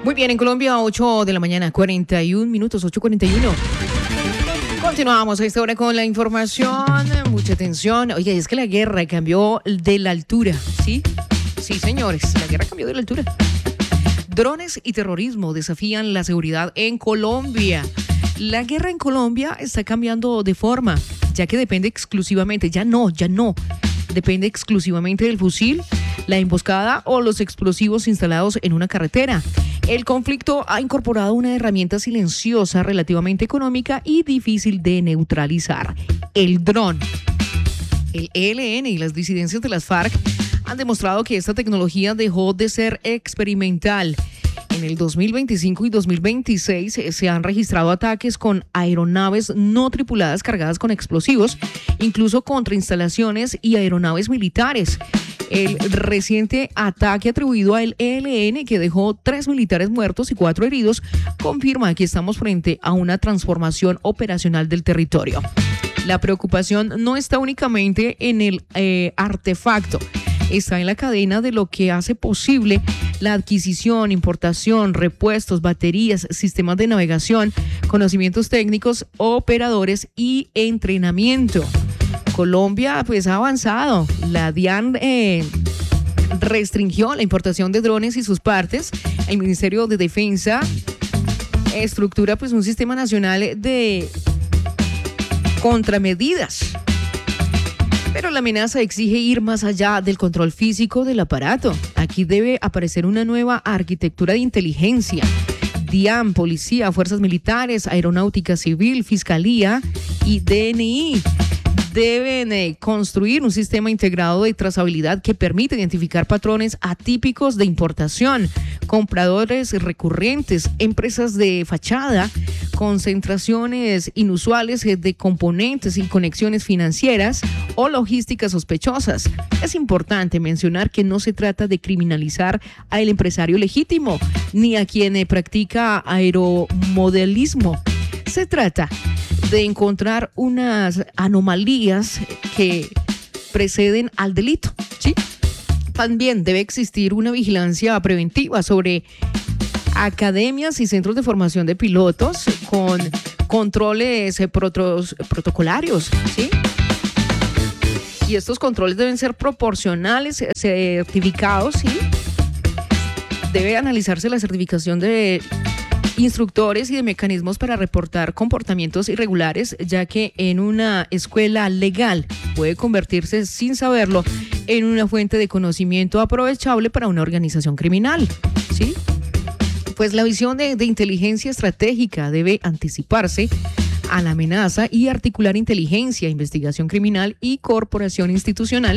Muy bien, en Colombia, 8 de la mañana, 41 minutos, 8:41. Continuamos a esta hora con la información. Mucha atención. Oye, es que la guerra cambió de la altura, ¿sí? Sí, señores, la guerra cambió de la altura. Drones y terrorismo desafían la seguridad en Colombia. La guerra en Colombia está cambiando de forma, ya que depende exclusivamente, ya no, depende exclusivamente del fusil, la emboscada o los explosivos instalados en una carretera. El conflicto ha incorporado una herramienta silenciosa, relativamente económica y difícil de neutralizar: el dron. El ELN y las disidencias de las FARC han demostrado que esta tecnología dejó de ser experimental. En el 2025 y 2026 se han registrado ataques con aeronaves no tripuladas cargadas con explosivos, incluso contra instalaciones y aeronaves militares. El reciente ataque atribuido al ELN, que dejó 3 militares muertos y 4 heridos, confirma que estamos frente a una transformación operacional del territorio. La preocupación no está únicamente en el artefacto, está en la cadena de lo que hace posible la adquisición, importación, repuestos, baterías, sistemas de navegación, conocimientos técnicos, operadores y entrenamiento. Colombia pues ha avanzado. La DIAN restringió la importación de drones y sus partes. El Ministerio de Defensa estructura pues un sistema nacional de contramedidas. Pero la amenaza exige ir más allá del control físico del aparato. Aquí debe aparecer una nueva arquitectura de inteligencia. DIAN, policía, fuerzas militares, aeronáutica civil, fiscalía y DNI deben construir un sistema integrado de trazabilidad que permite identificar patrones atípicos de importación, compradores recurrentes, empresas de fachada, concentraciones inusuales de componentes y conexiones financieras o logísticas sospechosas. Es importante mencionar que no se trata de criminalizar al empresario legítimo ni a quien practica aeromodelismo. Se trata de encontrar unas anomalías que preceden al delito, ¿sí? También debe existir una vigilancia preventiva sobre academias y centros de formación de pilotos con controles protocolarios, ¿sí? Y estos controles deben ser proporcionales, certificados, ¿sí? Debe analizarse la certificación de instructores y de mecanismos para reportar comportamientos irregulares, ya que en una escuela legal puede convertirse, sin saberlo, en una fuente de conocimiento aprovechable para una organización criminal, ¿sí? Pues la visión de inteligencia estratégica debe anticiparse a la amenaza y articular inteligencia, investigación criminal y corporación institucional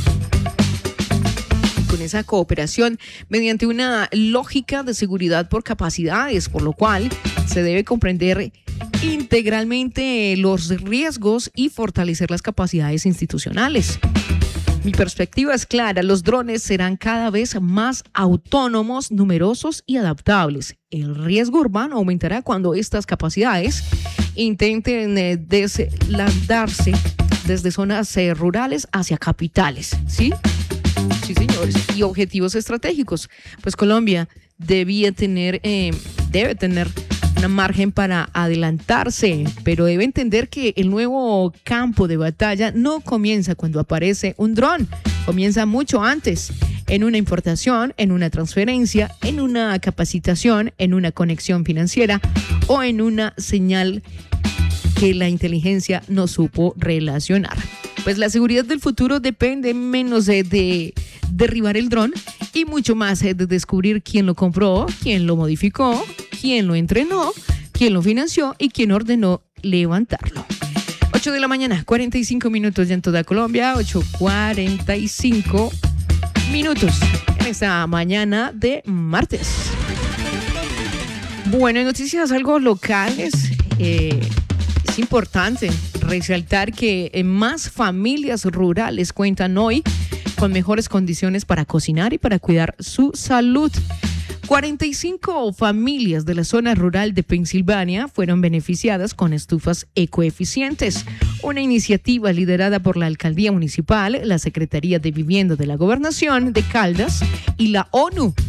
con esa cooperación mediante una lógica de seguridad por capacidades, por lo cual se debe comprender integralmente los riesgos y fortalecer las capacidades institucionales. Mi perspectiva es clara: los drones serán cada vez más autónomos, numerosos y adaptables. El riesgo urbano aumentará cuando estas capacidades intenten deslandarse desde zonas rurales hacia capitales, ¿sí? Sí, señores. Y objetivos estratégicos. Pues Colombia debe tener una margen para adelantarse, pero debe entender que el nuevo campo de batalla no comienza cuando aparece un dron, comienza mucho antes, en una importación, en una transferencia, en una capacitación, en una conexión financiera o en una señal que la inteligencia no supo relacionar. Pues la seguridad del futuro depende menos de derribar el dron y mucho más de descubrir quién lo compró, quién lo modificó, quién lo entrenó, quién lo financió y quién ordenó levantarlo. 8 de la mañana, 45 minutos ya en toda Colombia, 8:45 minutos en esta mañana de martes. Bueno, en noticias algo locales, es importante resaltar que más familias rurales cuentan hoy con mejores condiciones para cocinar y para cuidar su salud. 45 familias de la zona rural de Pensilvania fueron beneficiadas con estufas ecoeficientes, una iniciativa liderada por la Alcaldía Municipal, la Secretaría de Vivienda de la Gobernación de Caldas y la ONU.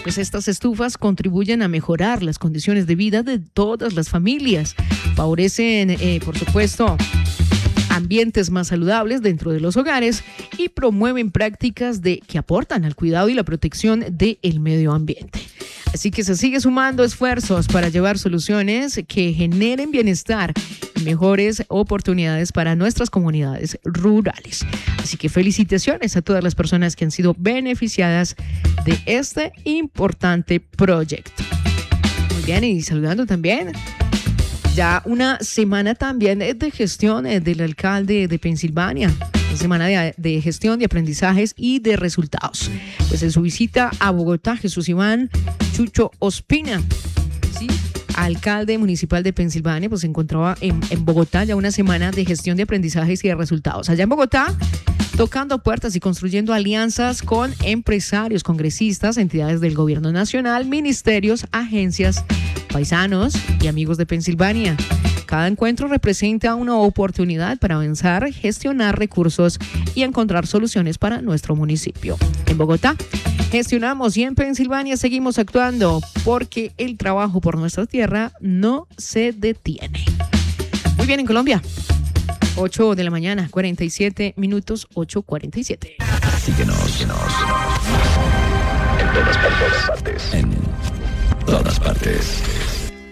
Pues estas estufas contribuyen a mejorar las condiciones de vida de todas las familias. Favorecen, por supuesto, ambientes más saludables dentro de los hogares y promueven prácticas que aportan al cuidado y la protección del medio ambiente. Así que se sigue sumando esfuerzos para llevar soluciones que generen bienestar y mejores oportunidades para nuestras comunidades rurales. Así que felicitaciones a todas las personas que han sido beneficiadas de este importante proyecto. Muy bien, y saludando también ya una semana también de gestión del alcalde de Pensilvania. Una semana de gestión, de aprendizajes y de resultados. Pues en su visita a Bogotá, Jesús Iván Chucho Ospina, ¿sí?, alcalde municipal de Pensilvania, pues se encontraba en Bogotá ya una semana de gestión de aprendizajes y de resultados. Allá en Bogotá, tocando puertas y construyendo alianzas con empresarios, congresistas, entidades del gobierno nacional, ministerios, agencias, paisanos y amigos de Pensilvania. Cada encuentro representa una oportunidad para avanzar, gestionar recursos y encontrar soluciones para nuestro municipio. En Bogotá gestionamos y en Pensilvania seguimos actuando porque el trabajo por nuestra tierra no se detiene. Muy bien, en Colombia, 8 de la mañana, 47 minutos, 8:47. Síguenos. En todas partes. En todas partes.